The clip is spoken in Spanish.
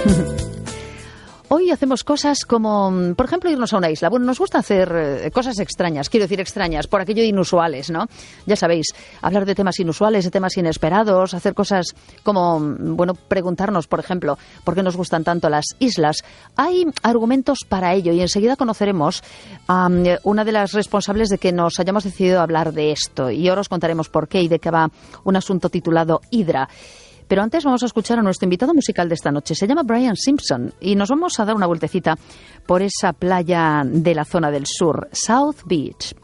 Hoy hacemos cosas como, por ejemplo, irnos a una isla. Bueno, nos gusta hacer cosas extrañas, quiero decir extrañas, por aquello de inusuales, ¿no? Ya sabéis, hablar de temas inusuales, de temas inesperados, hacer cosas como, bueno, preguntarnos, por ejemplo, por qué nos gustan tanto las islas. Hay argumentos para ello y enseguida conoceremos a una de las responsables de que nos hayamos decidido hablar de esto. Y ahora os contaremos por qué y de qué va un asunto titulado Hidra. Pero antes vamos a escuchar a nuestro invitado musical de esta noche. Se llama Brian Simpson y nos vamos a dar una vueltecita por esa playa de la zona del sur, South Beach.